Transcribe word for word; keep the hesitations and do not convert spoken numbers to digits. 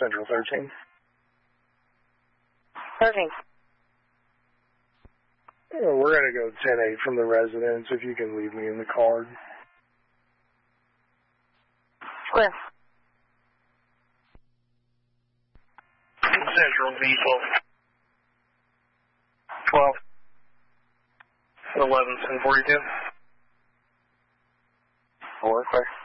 Central thirteen. thirteen. Well, we're going to go ten eight from the residence, if you can leave me in the card. Where? Central V twelve. twelve. eleven, ten forty-two. Four, where?